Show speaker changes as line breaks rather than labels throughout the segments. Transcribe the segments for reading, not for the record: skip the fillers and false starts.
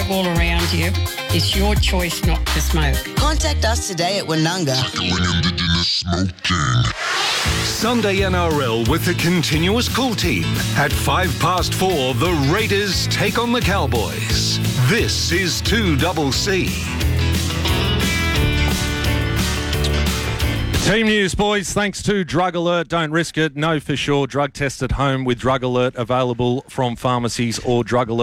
all around you, it's your choice not to smoke.
Contact us today at Winunga.
Sunday NRL with the continuous call team. At 4:05, the Raiders take on the Cowboys. This is 2CC.
Team news, boys. Thanks to Drug Alert. Don't risk it. Know for sure. Drug test at home with Drug Alert, available from pharmacies or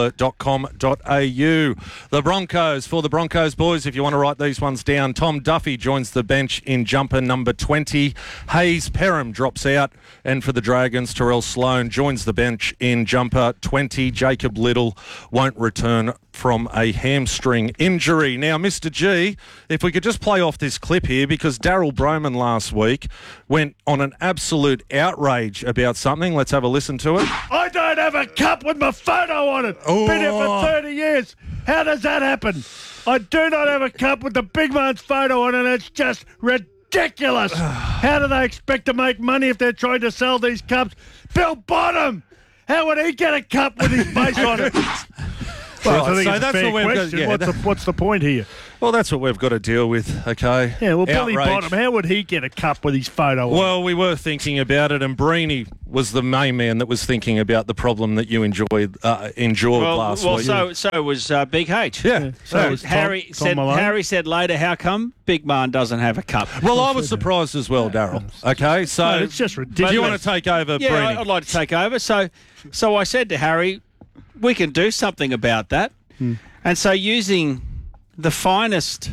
drugalert.com.au. The Broncos. For the Broncos, boys, if you want to write these ones down, Tom Duffy joins the bench in jumper number 20. Hayes Perham drops out. And for the Dragons, Terrell Sloan joins the bench in jumper 20. Jacob Little won't return from a hamstring injury. Now, Mr. G, if we could just play off this clip here, because Daryl Broman last week went on an absolute outrage about something. Let's have a listen to it.
I don't have a cup with my photo on it.
Oh.
Been here for 30 years. How does that happen? I do not have a cup with the big man's photo on it. It's just ridiculous. How do they expect to make money if they're trying to sell these cups? Bill Bottom, how would he get a cup with his face on it? Well, I think
so
it's
that's
a fair
what we've
question.
got,
What's the point here?
Well, that's what we've got to deal with, okay?
Yeah, well, Billy
Outrage.
Bottom, how would he get a cup with his photo on?
Well, we were thinking about it, and Breeny was the main man that was thinking about the problem that you endured last week.
So was Big H.
Yeah.
So was
Harry
Malone.
Harry said later, how come Big Man doesn't have a cup?
Well, I was surprised as well, Daryl. Okay, so
No, it's just ridiculous.
do you want to take over,
Yeah,
Breeny?
I'd like to take over. So I said to Harry, we can do something about that. And so using the finest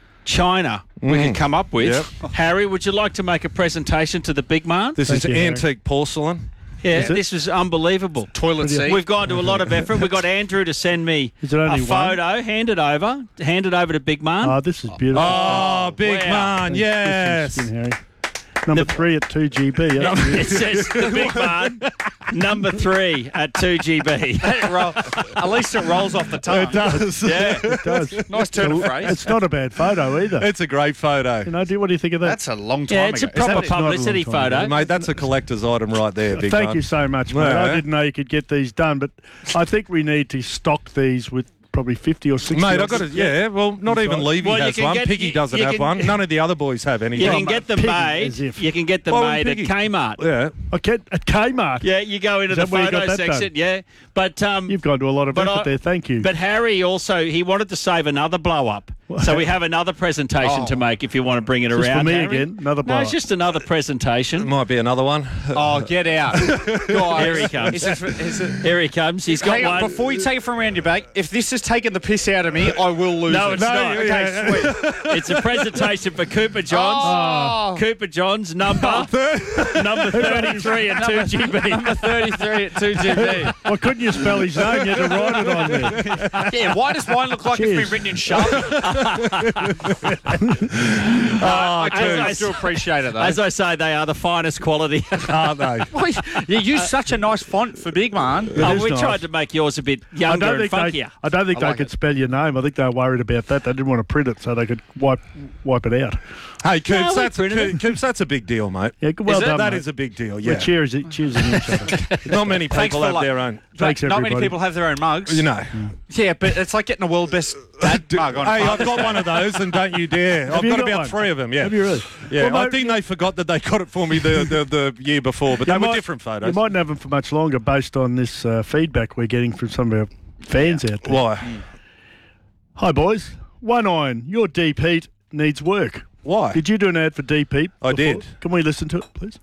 china we can come up with, Harry, would you like to make a presentation to the big man?
This
Thank
is
you, Harry.
antique porcelain.
Yeah,
Is it?
this was unbelievable.
Toilet seat.
We've gone to a lot of effort. We've got Andrew to send me
Is it only
a photo, hand it over to Big Man.
Oh, this is beautiful.
Oh, big
wow.
man, yes.
This is Harry. Number 3 at 2GB. Yeah.
It says the Big Man, number 3 at 2GB.
At least it rolls off the tongue.
It does.
Yeah.
It does.
Nice turn of phrase.
It's not a bad photo either.
It's a great photo.
What do you think of that?
That's a long time
Yeah, it's a
ago. Is
proper
that it?
publicity
Not a long time
photo.
ago.
Mate, that's a collector's item right there, big
Thank
man.
you so much, mate.
Yeah.
I didn't know you could get these done, but I think we need to stock these with probably 50 or 60.
Mate,
or
I've got it. Well, not even Levy
Well, you
has
can
one.
get-
Piggy
you-
doesn't
you
have
can-
one. None of the other boys have any.
You can get them
Piggy,
made.
as if.
You can get them
Well,
made at
Piggy.
Kmart.
Yeah.
Okay, at Kmart.
Yeah, you go into
Is
the
that where you
photo
got that done?
section. Yeah, but
You've gone to a lot of
But
effort
I-
there. Thank you.
But Harry also, he wanted to save another blow up. So we have another presentation to make if you want to bring it
Just
around.
for me
Harry.
again, another blow
No, it's
up.
just another presentation.
Might be another one.
Oh, get out. Guys.
Here he comes.
Is it,
Here he comes. He's got
hang on,
one.
before you take it from around your back, if this has taken the piss out of me, I will lose
No,
it.
it's not.
Okay, sweet.
It's a presentation for Cooper Johns.
Oh.
Cooper Johns, number 33 at 2GB.
Number 33 at 2GB.
Why couldn't you spell his name? You had to write it on there.
Yeah, why does mine look like
Cheers.
it's been written in Sharpie? I do appreciate it, though.
As I say, they are the finest quality.
Aren't they?
Why, you use such a nice font for Big Man.
It
Oh,
is
we
nice.
tried to make yours a bit younger and funkier.
I don't think
I
they
like
could
it.
spell your name. I think they were worried about that. They didn't want to print it so they could wipe it out.
Hey, Coops,
No, we
that's
printed it.
Coops, that's a big deal, mate.
Yeah, well done,
That
mate.
is a big deal,
We're
yeah.
cheersing each other.
Not many
Thanks
people
for
have
luck.
their own.
Thanks,
Not many
everybody.
people have their own mugs.
You know.
Yeah, but it's like getting the world best dad mug on.
Hey, I've got one of those, and don't you dare. I've
you
got
got
about
one?
3 of them, yeah.
Have you really?
Yeah,
Well,
I
mate,
think they forgot that they got it for me the year before, but they were different photos.
You mightn't have them for much longer based on this feedback we're getting from some of our fans out there.
Why?
Hi, boys. One Iron, your Deep Heat needs work.
Why?
Did you do an ad for Deep Heat?
I
before?
did.
Can we listen to it, please?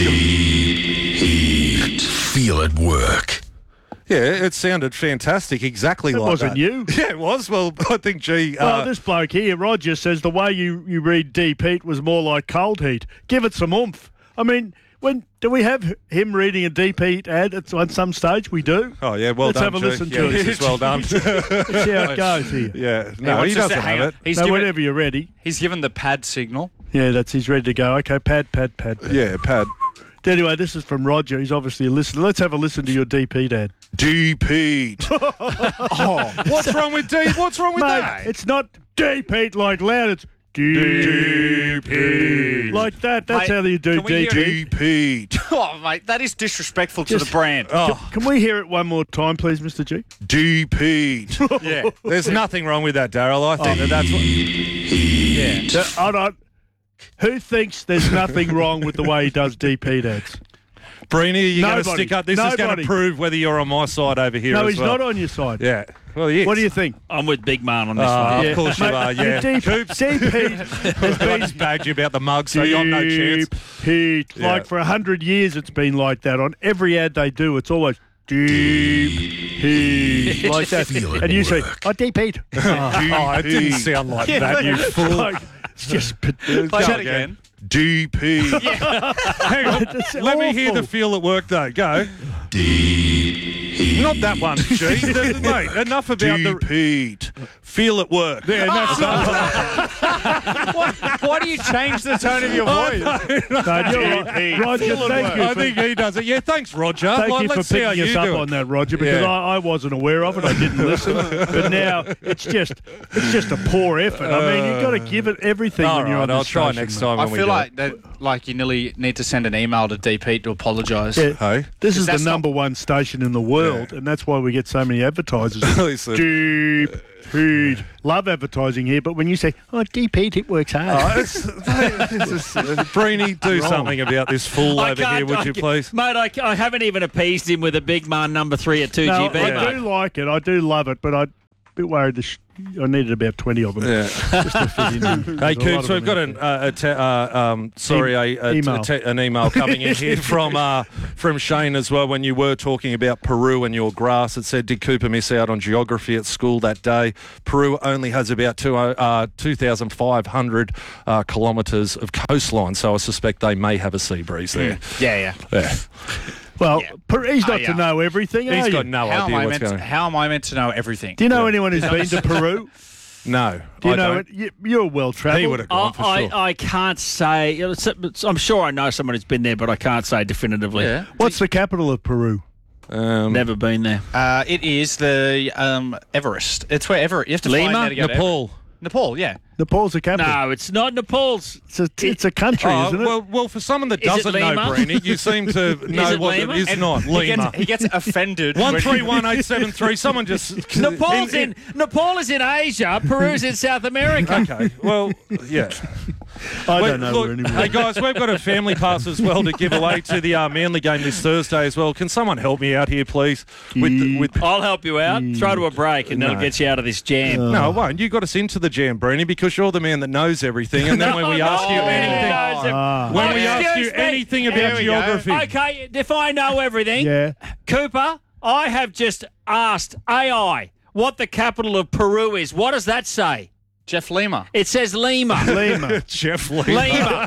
Feel it work.
Yeah, it sounded fantastic, exactly
That
like
wasn't
that.
you.
Yeah, it was. Well, I think,
Well, this bloke here, Roger, says the way you read Deep Heat was more like Cold Heat. Give it some oomph. I mean, do we have him reading a Deep Heat ad at some stage? We do.
Oh, yeah, well
Let's
done,
have a
G.
listen
Yeah,
to
this
it.
is well done.
Let's see how it goes here.
Yeah, no,
wants
he
us to
doesn't
hang
have
up.
it.
He's
No,
given,
whenever you're ready.
he's given the pad signal.
Yeah, he's ready to go. Okay, pad.
Yeah, Pad.
Anyway, this is from Roger. He's obviously a listener. Let's have a listen to your Deep Heat ad.
Deep Heat. What's wrong with Deep? What's wrong with
Mate,
that?
it's not Deep Heat like loud. It's Deep. Like that. That's
Mate,
how you do
can we hear
deep.
Pete.
Oh, mate, that is disrespectful to the brand.
Can we hear it one more time, please, Mr. G?
Pete.
Yeah.
There's nothing wrong with that, Daryl. I think that's what.
Yeah.
Hold on. Who thinks there's nothing wrong with the way he does DP ads?
Breeny, are you going to
Nobody.
stick up? This is going
Nobody.
to prove whether you're on my side over here
No,
as
he's
well.
not on your side.
Yeah. Well, he is.
What do you think?
I'm with Big Man on this one.
Of course you
Mate,
are, yeah.
DP has
I
been
just bagged you about the mug, so you got no chance.
Deep.
Yeah.
Like for 100 years, it's been like that. On every ad they do, it's always deep heat like that. And you say, deep heat.
Oh, it didn't sound like that, you fool.
Like, it's just
Play that again.
DP. Hang on. Let me hear the feel at work, though. Go. Not that one, G. Mate, enough about
Pete.
feel at work.
Yeah, that's
Why do you change the tone of your voice?
no, you're right. Roger, thank you.
I think he does it. Yeah, thanks, Roger.
Thank you for
let's see how
picking
you
us up
do
on
it.
that, Roger, because
Yeah.
I wasn't aware of it. I didn't listen. But now it's just a poor effort. I mean, you've got to give it everything
All
when you're
right,
on
I'll
this
try
station,
next
mate.
time
I
when we
feel
do
like
it.
that, like you nearly need to send an email to DP to apologise.
Yeah.
Hey?
This is the
that's not-
number one station in the world, and that's why we get so many advertisers.
Listen.
Deep heat. Love advertising here, but when you say, deep heat, it works hard.
Breeny, do something about this fool
I
over here,
can't-
would you please?
Mate, I haven't even appeased him with a Big Man number 3 at 2GB,
No,
mate.
I do like it. I do love it, but I'm a bit worried I needed about 20 of them.
Yeah.
Just to fit in.
Hey,
There's a lot
Coots,
of
we've got
them out
an email coming in here from Shane as well. When you were talking about Peru and your grass, it said, did Cooper miss out on geography at school that day? Peru only has about 2,500 kilometres of coastline, so I suspect they may have a sea breeze there.
Yeah.
there. Well, he's not to
yeah.
know everything,
He's
are
got
you?
no
How
idea what's going on.
How am I meant to know everything?
Do you know anyone who's been to Peru?
No,
Do you
I
know
don't.
it? You're well travelled.
He would have gone for sure.
I can't say. I'm sure I know someone who's been there, but I can't say definitively.
Yeah.
What's the capital of Peru?
Never been there.
It is the Everest. It's where Everest. You have to fly
Lima?
there to go to
Nepal.
Everest. Nepal, yeah.
Nepal's the capital.
No, it's not Nepal's.
It's a country, isn't it?
Well, for someone that
Is it
doesn't know,
Lima?
Breeny, you seem to know
it
what
Lima?
it is not. Lima.
He gets offended.
131873. Someone just
Nepal is in Asia. Peru's in South America.
Okay. Well, yeah.
I don't know
Look,
where anymore.
hey guys, we've got a family pass as well to give away to the Manly game this Thursday as well. Can someone help me out here, please? With
I'll help you out. Throw to a break, and that'll
No.
get you out of this jam.
no, it won't. You got us into the jam, Breeny, because you're the man that knows everything. And then when we ask you anything, when we ask you
Excuse me.
anything
Here
about
we go.
geography,
Okay, if I know everything,
Yeah.
Cooper, I have just asked AI what the capital of Peru is. What does that say?
Jeff Lima.
It says Lima.
Lima.
Jeff Lima.
Lima.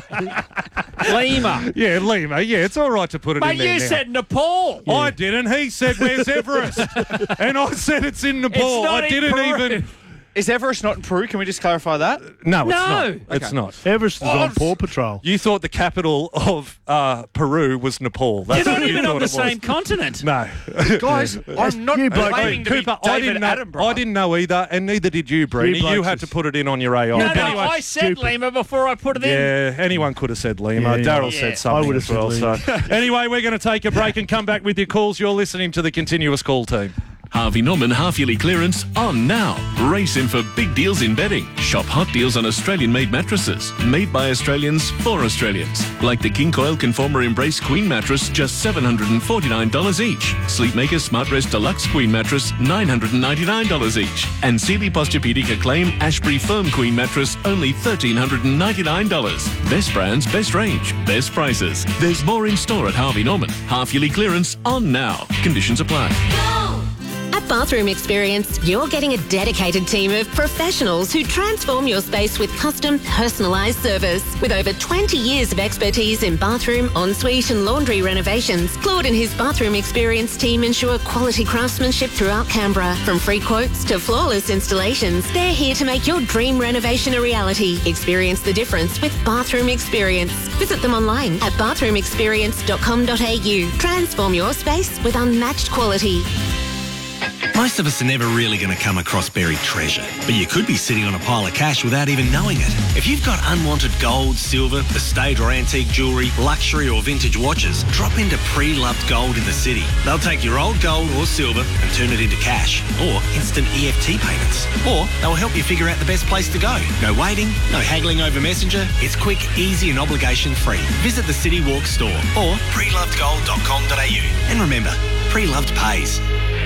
Lima.
Yeah, Lima. Yeah, it's all right to put it
Mate,
in there
you
now.
said Nepal.
I didn't. He said, "Where's Everest?" And I said, "It's in Nepal."
not
I
in
didn't
Peru.
even.
Is Everest not in Peru? Can we just clarify that?
No, it's
No.
not. It's not.
Everest is on Paw Patrol.
You thought the capital of Peru was Nepal. That's
You're
what
not
you
even
thought
on the
it was.
same continent.
No.
Guys, I'm not
you bloke-
claiming to be
Cooper,
David Attenborough.
I didn't know either, and neither did you, Breeny.
blokes
You had
is-
to put it in on your AI.
No,
But anyway,
I said
stupid.
Lima before I put it in.
yeah, anyone could have said Lima.
Yeah.
Daryl
Yeah.
said something
I would have
as well.
said
So anyway, we're going to take a break and come back with your calls. You're listening to the Continuous Call Team.
Harvey Norman half-yearly clearance on now. Race in for big deals in bedding. Shop hot deals on Australian-made mattresses. Made by Australians for Australians. Like the King Coil Conformer Embrace Queen mattress, just $749 each. Sleepmaker Smart Rest Deluxe Queen mattress, $999 each. And Sealy Posturepedic Acclaim Ashbury Firm Queen mattress, only $1,399. Best brands, best range, best prices. There's more in store at Harvey Norman. Half-yearly clearance on now. Conditions apply.
At Bathroom Experience, you're getting a dedicated team of professionals who transform your space with custom, personalised service. With over 20 years of expertise in bathroom, ensuite and laundry renovations, Claude and his Bathroom Experience team ensure quality craftsmanship throughout Canberra. From free quotes to flawless installations, they're here to make your dream renovation a reality. Experience the difference with Bathroom Experience. Visit them online at bathroomexperience.com.au. Transform your space with unmatched quality.
Most of us are never really going to come across buried treasure, but you could be sitting on a pile of cash without even knowing it. If you've got unwanted gold, silver, estate or antique jewellery, luxury or vintage watches, drop into Pre-Loved Gold in the city. They'll take your old gold or silver and turn it into cash or instant EFT payments. Or they'll help you figure out the best place to go. No waiting, no haggling over Messenger. It's quick, easy and obligation-free. Visit the City Walk store or prelovedgold.com.au. And remember, Pre-Loved pays.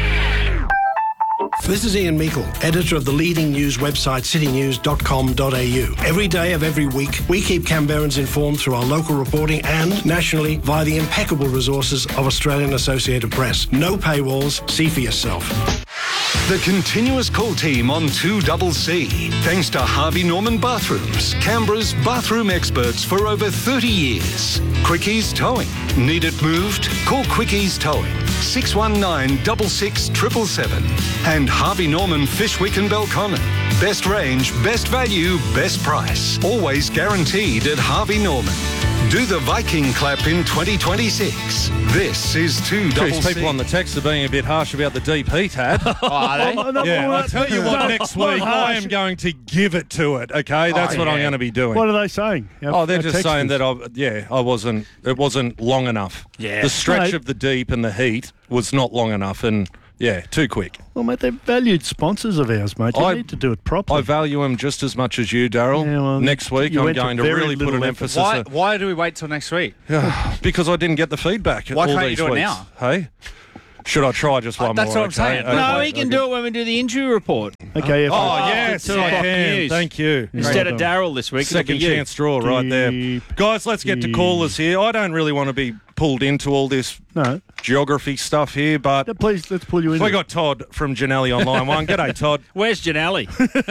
This is Ian Meikle, editor of the leading news website citynews.com.au. Every day of every week, we keep Canberrans informed through our local reporting and nationally via the impeccable resources of Australian Associated Press. No paywalls, see for yourself.
The continuous call team on 2CC. Thanks to Harvey Norman Bathrooms, Canberra's bathroom experts for over 30 years. Quickies Towing. Need it moved? Call Quickies Towing. 619 66 777. And Harvey Norman Fishwick and Belconnen. Best range, best value, best price. Always guaranteed at Harvey Norman. Do the Viking clap in 2026. This is 2CC.
Geez, people on the text are being a bit harsh about the deep heat, Had. Yeah, I'll tell you what, next week I am going to give it to it, okay? That's what I'm going to be doing.
What are they saying?
They're just saying that it wasn't long enough.
Yeah.
The stretch of the deep and the heat was not long enough and, yeah, too quick.
Well, mate, they're valued sponsors of ours, mate. You need to do it properly.
I value them just as much as you, Daryl.
Yeah, well,
next week I'm going to really put an emphasis on...
Why do we wait till next week?
Because I didn't get the feedback.
Why
all
can't
these
you do it
weeks.
now?
Hey? Should I try just one more?
That's what I'm saying.
No, he can do it when we do the injury report.
Okay.
Yes, I can.
News.
Thank you.
Instead of Daryl this week.
Second chance draw right there. Guys, let's get to callers here. I don't really want to be pulled into all this geography stuff here, but
please, let's pull you in.
We got Todd from Janelli on line one. G'day, Todd.
Where's Janelli?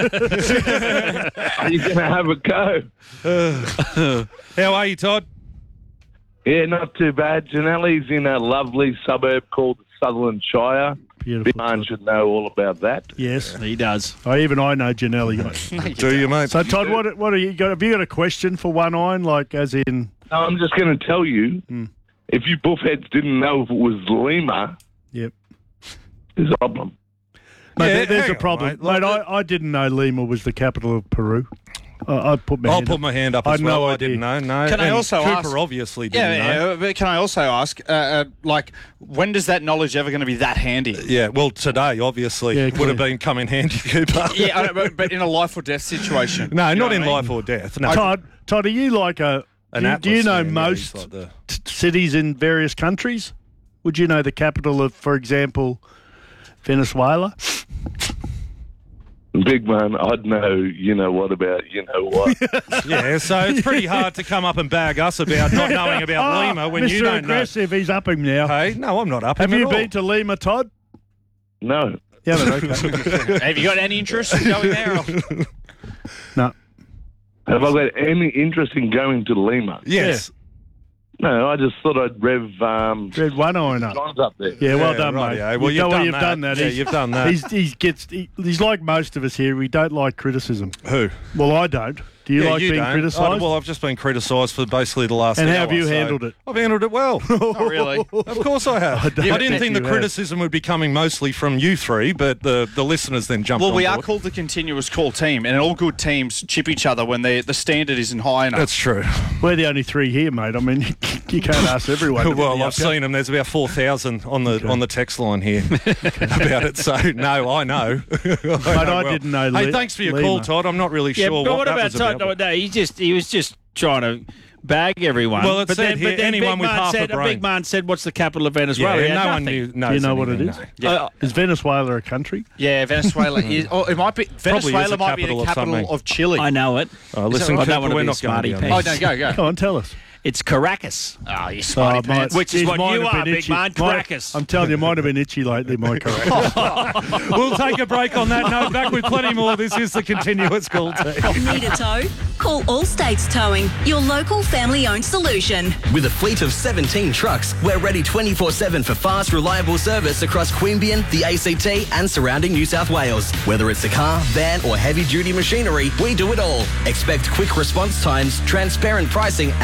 Are you going to have a go?
How are you, Todd?
Yeah, not too bad. Janelli's in a lovely suburb called Sutherland Shire.
Beautiful.
Big man should know all about that.
Yes,
he does.
I know Janelli.
Do you, mate?
So, Todd, what are you got? Have you got a question for One Iron, like as in?
No, I'm just going to tell you. If you buffheads didn't know if it was Lima,
yep,
there's a problem.
Mate, there's a problem, mate. I didn't know Lima was the capital of Peru. I'll put my hand up
as well.
No
I
idea.
didn't know. No.
Can I also
Cooper
ask?
Obviously didn't know.
But can I also ask, when does that knowledge ever going to be that handy?
Yeah, well, today obviously would have been come in handy, Cooper.
Yeah, but in a life or death situation.
No, not in life or death. No.
Todd, are you like do you know most cities in various countries? Would you know the capital of, for example, Venezuela?
Big man, I'd know, you know what about you know what.
Yeah, so it's pretty hard to come up and bag us about not knowing about Lima when
Mr.
you don't
Aggressive, he's up him now.
Hey, no, I'm not up him
Have you
at all.
been to Lima, Todd?
No.
Yeah, okay.
Have you got any interest in going there?
No.
Have I got any interest in going to Lima?
Yes.
No, I just thought I'd rev
One Iron up
there.
Yeah, well done,
right,
mate.
Yeah. Well, you've done that. Yeah, you've done that.
He's like most of us here. We don't like criticism.
Who?
Well, I don't. Do you like being criticised?
Well, I've just been criticised for basically the last
hour.
And
how have you handled it?
I've handled it well.
Not really.
Of course I have. I didn't think the criticism would be coming mostly from you three, but the listeners then jumped on board.
Well, we are called the continuous call team, and all good teams chip each other when the standard isn't high enough.
That's true.
We're the only three here, mate. I mean, you can't ask everyone.
Well, I've seen them. There's about 4,000 on the text line here about it. So, no, I know.
I didn't know.
Hey, thanks for your call, Todd. I'm not really sure
but
what that
about
was
Todd?
about.
No, he was just trying to bag everyone.
Well, it said here, anyone with half a brain.
A big man said, "What's the capital of Venezuela?"
Yeah, no one knew.
Do you know what it is?
Yeah.
Is Venezuela a country?
Yeah, Venezuela is. Oh, it might be. Venezuela might be the capital of Chile.
I know it.
Listen,
I don't want to
we're
be
not going to
smarty
Oh, no, go.
Come on, tell us.
It's Caracas.
Oh, you smarty pants.
Which is what you are, big man. Caracas.
I'm telling you, mine have been itchy lately, my Caracas.
We'll take a break on that note. Back with plenty more. This is the continuous call team.
Need a tow? Call All States Towing, your local family-owned solution.
With a fleet of 17 trucks, we're ready 24/7 for fast, reliable service across Queanbeyan, the ACT and surrounding New South Wales. Whether it's a car, van or heavy-duty machinery, we do it all. Expect quick response times, transparent pricing and friendly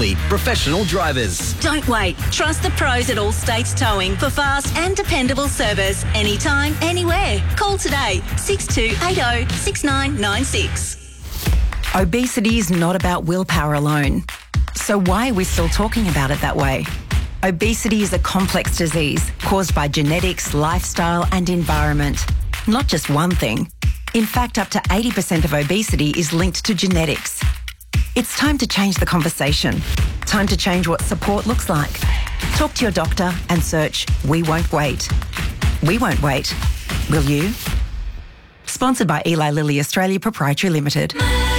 friendly, professional drivers.
Don't wait. Trust the pros at All States Towing for fast and dependable service anytime, anywhere. Call today 6280 6996.
Obesity is not about willpower alone. So why are we still talking about it that way? Obesity is a complex disease caused by genetics, lifestyle and environment. Not just one thing. In fact, up to 80% of obesity is linked to genetics. It's time to change the conversation. Time to change what support looks like. Talk to your doctor and search We Won't Wait. We won't wait. Will you? Sponsored by Eli Lilly Australia Proprietary Limited.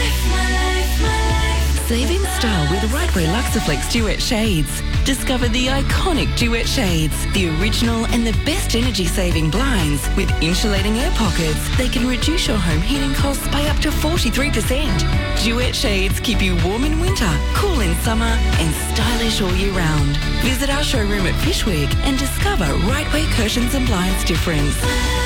Saving style with Rightway Luxaflex Duet Shades. Discover the iconic Duet Shades, the original and the best energy-saving blinds with insulating air pockets. They can reduce your home heating costs by up to 43%. Duet Shades keep you warm in winter, cool in summer and stylish all year round. Visit our showroom at Fishwick and discover Rightway Curtains and Blinds difference.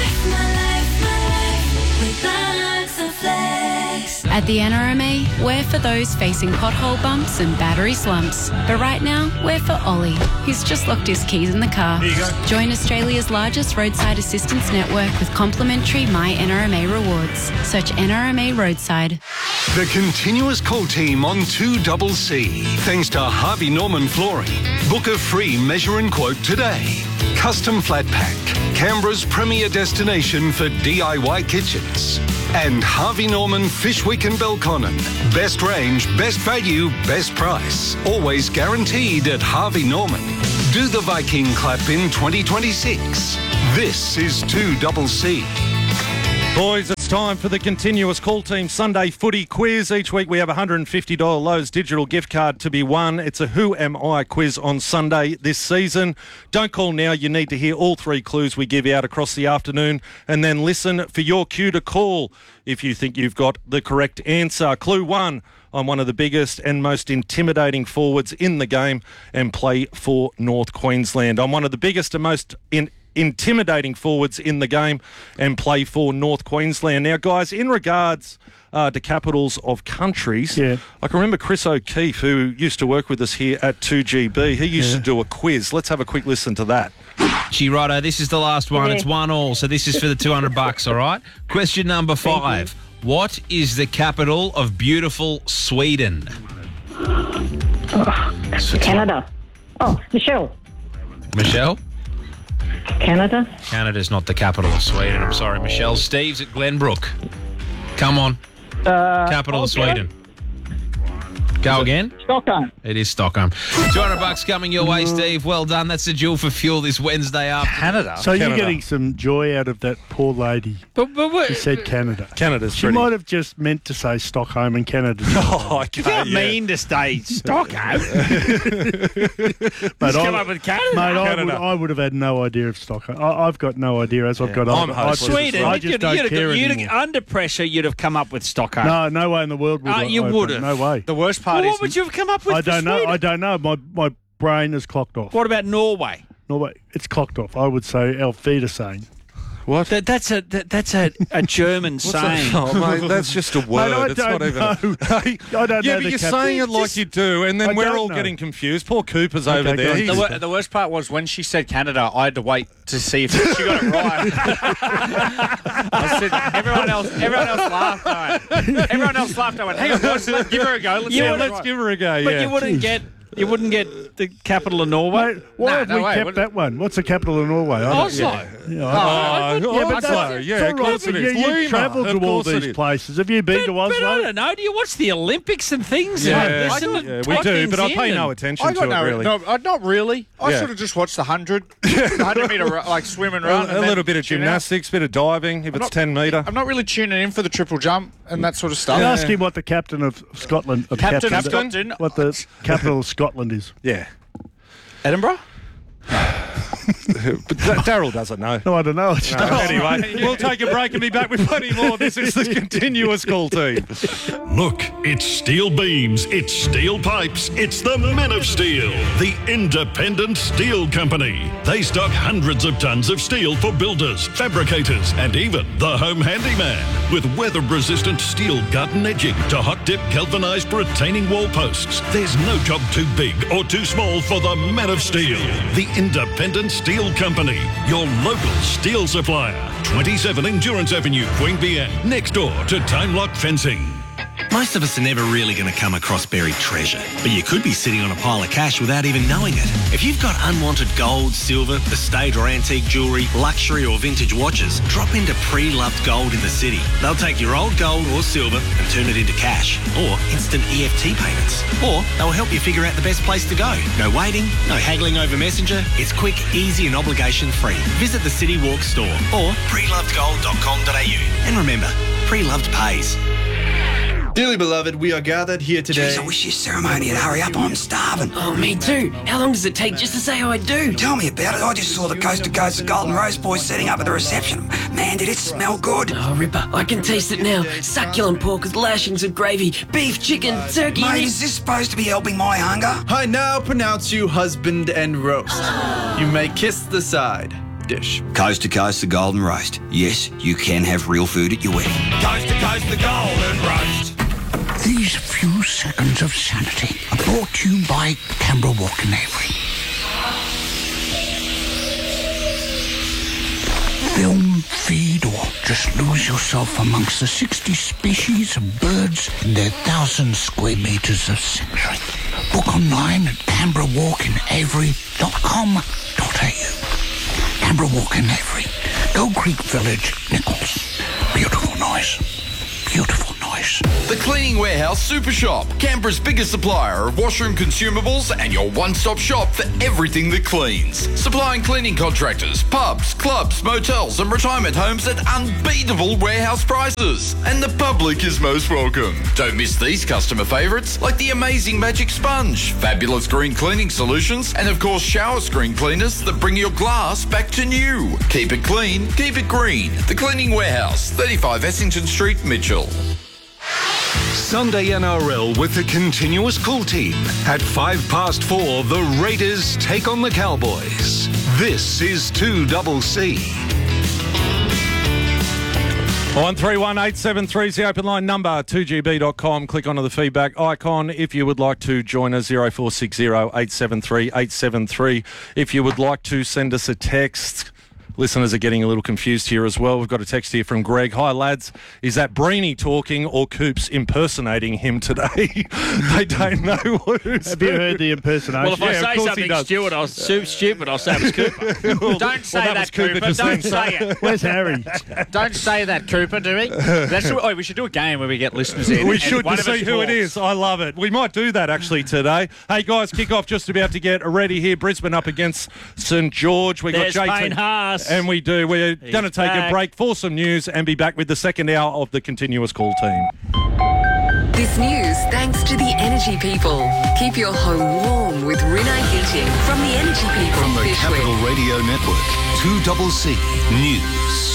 At the NRMA, we're for those facing pothole bumps and battery slumps. But right now, we're for Ollie, who's just locked his keys in the car.
Here you go.
Join Australia's largest roadside assistance network with complimentary My NRMA rewards. Search NRMA Roadside.
The continuous call team on 2CC. Thanks to Harvey Norman Flooring. Book a free measure and quote today. Custom Flat Pack, Canberra's premier destination for DIY kitchens. And Harvey Norman Fishwick and Belconnen. Best range, best value, best price. Always guaranteed at Harvey Norman. Do the Viking clap in 2026. This is 2CC.
Boys, it's time for the continuous call team Sunday footy quiz. Each week we have a $150 Lowe's digital gift card to be won. It's a Who Am I quiz on Sunday this season. Don't call now. You need to hear all three clues we give out across the afternoon and then listen for your cue to call if you think you've got the correct answer. Clue 1. I'm one of the biggest and most intimidating forwards in the game and play for North Queensland. I'm one of the biggest and most intimidating forwards in the game and play for North Queensland. Now, guys, in regards to capitals of countries, I can remember Chris O'Keefe, who used to work with us here at 2GB. He used to do a quiz. Let's have a quick listen to that.
Gee, righto, this is the last one.
Yeah.
It's 1-1, so this is for the $200, all right? Question number 5. What is the capital of beautiful Sweden?
Canada. Oh, Michelle.
Michelle?
Canada.
Canada's not the capital of Sweden. I'm sorry, Michelle. Steve's at Glenbrook. Come on. Capital of Sweden. Go again?
Stockholm.
It is Stockholm. $200 coming your way, Steve. Well done. That's the duel for fuel this Wednesday afternoon.
Canada. So you're getting some joy out of that poor lady who said Canada.
Canada's
She
pretty...
might have just meant to say Stockholm and Canada.
Oh,
You can't mean to stay Stockholm.
Mate,
come up with Canada.
Mate, I would have had no idea of Stockholm. I've got no idea as I've got older.
Sweden.
I just don't care anymore.
Under pressure, you'd have come up with Stockholm.
No way in the world would I.
You would have.
No way.
The worst part
Well,
is...
what would you have come up with?
I don't know.
Sweden?
I don't know. My brain is clocked off.
What about Norway?
Norway, it's clocked off. I would say Elfida saying.
What?
That's a German saying.
Oh, mate, that's just a word.
Mate, I
it's
don't
not even.
know. I don't know.
Yeah, but you're saying it like you do, and then
I
we're
don't
all
know.
getting confused. Poor Cooper's over there.
go on.
He's-
The worst part was when she said Canada, I had to wait to see if she got it right. I said, everyone else laughed. Everyone else laughed. I went, hang on, boys, let's give her a go.
let's give her a go.
But
yeah.
you wouldn't get the capital of Norway.
Mate, why have we kept that one? What's the capital of Norway? I don't-
Oslo.
Oslo. Yeah, of course it is.
You've
Lima,
travelled
of
to all
course it
these
is.
places. Have you been to
But I
Oslo?
don't know. Do you watch the Olympics and things?
Yeah,
And listen to
we
type
do,
things
but I
in
pay no
and-
attention
I
to
got
it,
no,
really.
not really. I
Yeah.
sort of just watched the 100 metre like swim and run.
A little bit of gymnastics, bit of diving, if it's 10 metre.
I'm not really tuning in for the triple jump and that sort of stuff.
Ask him what the captain of Scotland, what the capital of Scotland is.
Yeah.
Edinburgh?
But Daryl doesn't know.
No, I don't know.
Anyway, we'll take a break and be back with plenty more. This is the Continuous Call Team.
Look, it's steel beams, it's steel pipes, it's the Men of Steel, the independent steel company. They stock hundreds of tons of steel for builders, fabricators, and even the home handyman. With weather-resistant steel garden edging to hot-dip galvanised retaining wall posts, there's no job too big or too small for the Men of Steel, the independent steel company, your local steel supplier. 27 Endurance Avenue, Queanbeyan, next door to Time Lock Fencing.
Most of us are never really going to come across buried treasure, but you could be sitting on a pile of cash without even knowing it. If you've got unwanted gold, silver, estate or antique jewellery, luxury or vintage watches, drop into Pre-Loved Gold in the city. They'll take your old gold or silver and turn it into cash, or instant EFT payments. Or they'll help you figure out the best place to go. No waiting, no haggling over Messenger. It's quick, easy and obligation-free. Visit the City Walk store or prelovedgold.com.au. And remember, Pre-Loved pays.
Dearly beloved, we are gathered here today.
Jeez, I wish your ceremony would hurry up. I'm starving.
Oh, me too. How long does it take just to say I do?
Tell me about it. I just saw the Coast to Coast Golden Rose boys setting up at the reception. Man, did it smell good.
Oh, Ripper, I can taste it now. Succulent pork with lashings of gravy, beef, chicken, turkey.
Mate, is this supposed to be helping my hunger?
I now pronounce you husband and roast. You may kiss the side dish.
Coast to Coast the Golden Roast. Yes, you can have real food at your wedding.
Coast to Coast the Golden Roast.
These few seconds of sanity are brought to you by Canberra Walk and Avery. Film, feed, or just lose yourself amongst the 60 species of birds in their 1,000 square metres of sanctuary. Book online at canberrawalkinavery.com.au. Canberra Walk and Avery, Gold Creek Village, Nichols. Beautiful noise. Beautiful noise.
The Cleaning Warehouse Super Shop, Canberra's biggest supplier of washroom consumables and your one-stop shop for everything that cleans. Supplying cleaning contractors, pubs, clubs, motels and retirement homes at unbeatable warehouse prices. And the public is most welcome. Don't miss these customer favourites like the amazing Magic Sponge, fabulous green cleaning solutions, and of course shower screen cleaners that bring your glass back to new. Keep it clean, keep it green. The Cleaning Warehouse, 35 Essington Street, Mitchell.
Sunday NRL with the Continuous Call Team. At 4:05, the Raiders take on the Cowboys. This is 2CC.
131873 is the open line number, 2gb.com. Click onto the feedback icon if you would like to join us, 0460 873 873. If you would like to send us a text. Listeners are getting a little confused here as well. We've got a text here from Greg. Hi, lads. Is that Breeny talking or Coops impersonating him today? They don't know who's
Have you heard the impersonation?
Well, if I say something stupid, I'll say it was Cooper.
Don't say that, Cooper. Don't say it.
Where's Harry?
Don't say that, Cooper, do we? We should do a game where we get listeners in.
We should to see who it is. I love it. We might do that actually today. Hey, guys, kick-off just about to get ready here. Brisbane up against St George. We got Payne Haas. And we do. We're going to take a break for some news and be back with the second hour of the Continuous Call Team.
This news thanks to the Energy People. Keep your home warm with Rinnai Heating from the Energy People.
From the Capital Radio Network, 2CC News.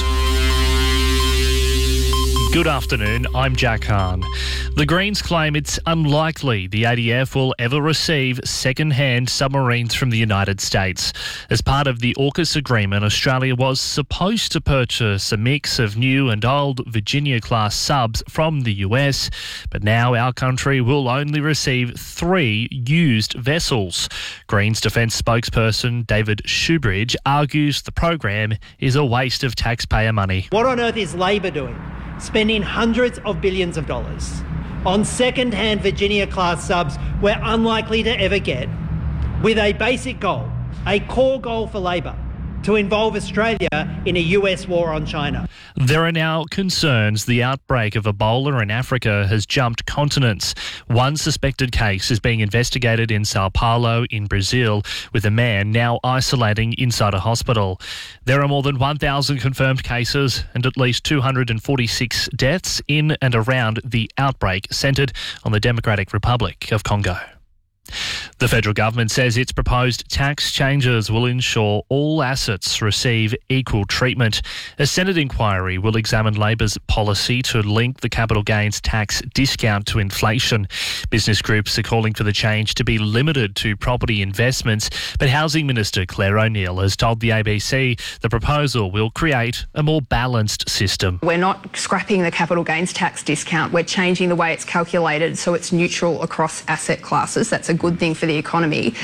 Good afternoon, I'm Jack Hahn. The Greens claim it's unlikely the ADF will ever receive second-hand submarines from the United States. As part of the AUKUS agreement, Australia was supposed to purchase a mix of new and old Virginia-class subs from the US, but now our country will only receive 3 used vessels. Greens Defence spokesperson David Shoebridge argues the program is a waste of taxpayer money.
What on earth is Labor doing? Spending hundreds of billions of dollars on second-hand Virginia-class subs we're unlikely to ever get, with a basic goal, a core goal for Labor, to involve Australia in a US war on China.
There are now concerns the outbreak of Ebola in Africa has jumped continents. One suspected case is being investigated in Sao Paulo in Brazil, with a man now isolating inside a hospital. There are more than 1,000 confirmed cases and at least 246 deaths in and around the outbreak, centred on the Democratic Republic of Congo. The federal government says its proposed tax changes will ensure all assets receive equal treatment. A Senate inquiry will examine Labor's policy to link the capital gains tax discount to inflation. Business groups are calling for the change to be limited to property investments, but Housing Minister Claire O'Neil has told the ABC the proposal will create a more balanced system.
We're not scrapping the capital gains tax discount. We're changing the way it's calculated so it's neutral across asset classes. That's a good thing for the economy.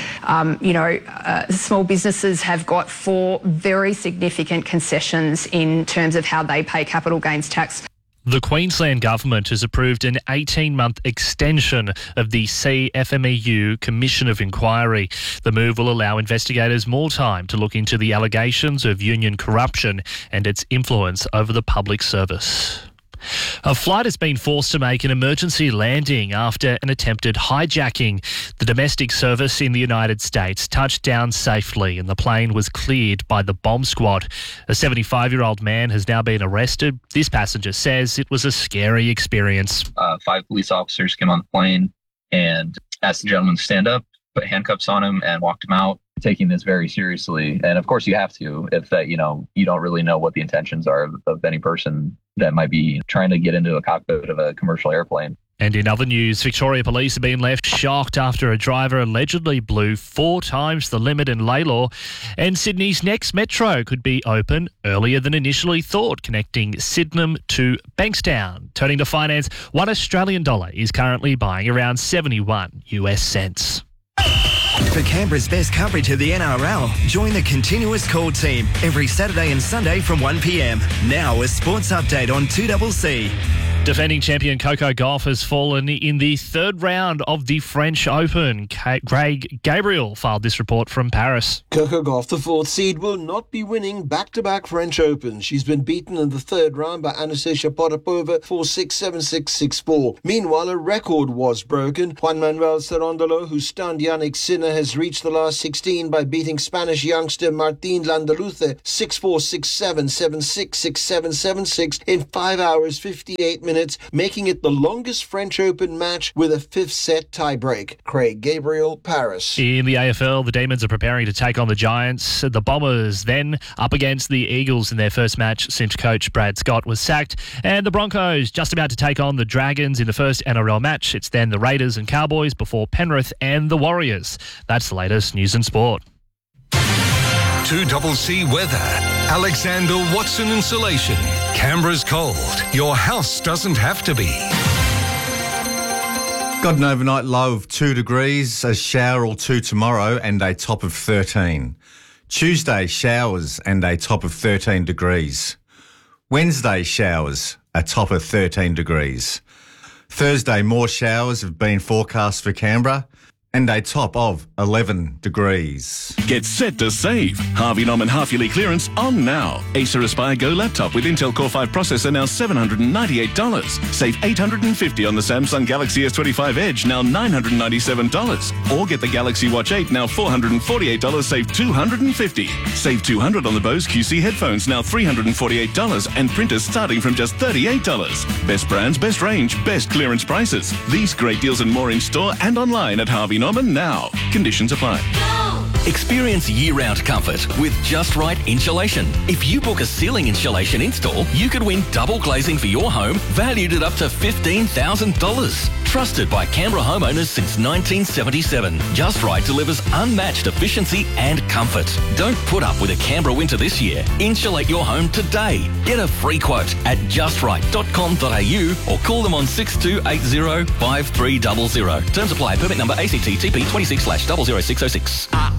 Small businesses have got 4 very significant concessions in terms of how they pay capital gains tax.
The Queensland Government has approved an 18-month extension of the CFMEU Commission of Inquiry. The move will allow investigators more time to look into the allegations of union corruption and its influence over the public service. A flight has been forced to make an emergency landing after an attempted hijacking. The domestic service in the United States touched down safely and the plane was cleared by the bomb squad. A 75-year-old man has now been arrested. This passenger says it was a scary experience.
5 police officers came on the plane and asked the gentleman to stand up, put handcuffs on him, and walked him out. Taking this very seriously. And of course you have to, if that, you don't really know what the intentions are of any person that might be trying to get into a cockpit of a commercial airplane.
And in other news, Victoria Police have been left shocked after a driver allegedly blew 4 times the limit in Laylaw. And Sydney's next metro could be open earlier than initially thought, connecting Sydenham to Bankstown. Turning to finance, $1 Australian is currently buying around 71 US cents.
For Canberra's best coverage of the NRL, join the Continuous Call team every Saturday and Sunday from 1 p.m. Now a sports update on 2CC.
Defending champion Coco Gauff has fallen in the 3rd round of the French Open. Craig Gabriel filed this report from Paris.
Coco Gauff, the 4th seed, will not be winning back-to-back French Opens. She's been beaten in the 3rd round by Anastasia Potapova 4-6, 7-6, 6-4. Meanwhile, a record was broken. Juan Manuel Cerundolo, who stunned Yannick Sinner, has reached the last 16 by beating Spanish youngster Martín Landaluce 6-4, 6-7, 7-6, 6-7, 7-6 in 5 hours, 58 minutes, making it the longest French Open match with a 5th set tiebreak. Craig Gabriel, Paris.
In the AFL, the Demons are preparing to take on the Giants. The Bombers then up against the Eagles in their first match since coach Brad Scott was sacked. And the Broncos just about to take on the Dragons in the first NRL match. It's then the Raiders and Cowboys before Penrith and the Warriors. That's the latest news and sport.
2CC weather. Alexander Watson Insulation. Canberra's cold. Your house doesn't have to be.
Got an overnight low of 2 degrees, a shower or 2 tomorrow and a top of 13. Tuesday, showers and a top of 13 degrees. Wednesday, showers, a top of 13 degrees. Thursday, more showers have been forecast for Canberra and a top of 11 degrees.
Get set to save. Harvey Norman half-yearly clearance on now. Acer Aspire Go laptop with Intel Core 5 processor now $798. Save $850 on the Samsung Galaxy S25 Edge, now $997. Or get the Galaxy Watch 8, now $448, save $250. Save $200 on the Bose QC headphones, now $348, and printers starting from just $38. Best brands, best range, best clearance prices. These great deals and more in store and online at Harvey Norman now. Conditions apply.
Experience year-round comfort with Just Right Insulation. If you book a ceiling insulation install, you could win double glazing for your home, valued at up to $15,000. Trusted by Canberra homeowners since 1977. Just Right delivers unmatched efficiency and comfort. Don't put up with a Canberra winter this year. Insulate your home today. Get a free quote at justright.com.au or call them on 6280 5300. Terms apply. Permit number ACT TP 26/00606.